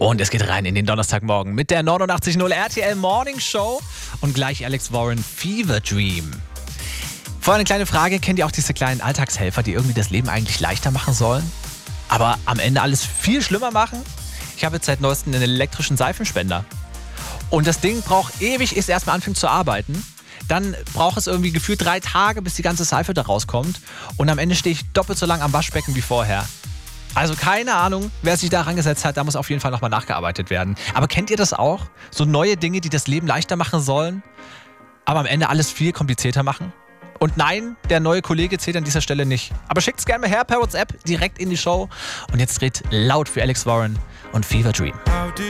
Und es geht rein in den Donnerstagmorgen mit der 89.0 RTL Morning Show und gleich Alex Warren Fever Dream. Vorher eine kleine Frage, kennt ihr auch diese kleinen Alltagshelfer, die irgendwie das Leben eigentlich leichter machen sollen, aber am Ende alles viel schlimmer machen? Ich habe jetzt seit neuestem einen elektrischen Seifenspender. Und das Ding braucht ewig, ist erstmal anfängt zu arbeiten. Dann braucht es irgendwie gefühlt 3 Tage, bis die ganze Seife da rauskommt. Und am Ende stehe ich doppelt so lang am Waschbecken wie vorher. Also keine Ahnung, wer sich da rangesetzt hat, da muss auf jeden Fall nochmal nachgearbeitet werden. Aber kennt ihr das auch? So neue Dinge, die das Leben leichter machen sollen, aber am Ende alles viel komplizierter machen? Und nein, der neue Kollege zählt an dieser Stelle nicht. Aber schickt's gerne mal her per WhatsApp direkt in die Show. Und jetzt dreht laut für Alex Warren und Fever Dream.